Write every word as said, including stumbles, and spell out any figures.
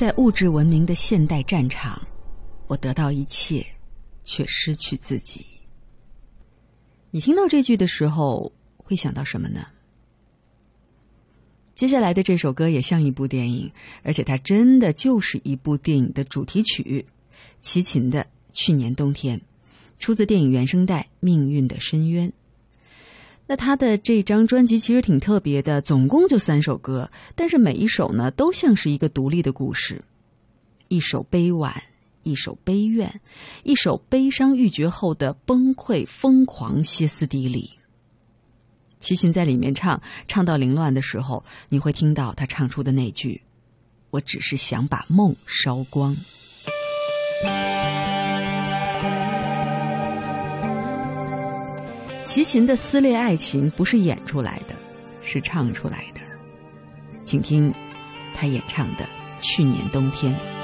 在物质文明的现代战场，我得到一切，却失去自己。你听到这句的时候，会想到什么呢？接下来的这首歌也像一部电影，而且它真的就是一部电影的主题曲，齐秦的《去年冬天》，出自电影原声带《命运的深渊》。那他的这张专辑其实挺特别的，总共就三首歌，但是每一首呢都像是一个独立的故事，一首悲婉，一首悲怨，一首悲伤欲绝后的崩溃疯狂歇斯底里。齐秦在里面唱，唱到凌乱的时候，你会听到他唱出的那句：我只是想把梦烧光。齐秦的撕裂爱情不是演出来的，是唱出来的。请听他演唱的《去年冬天》。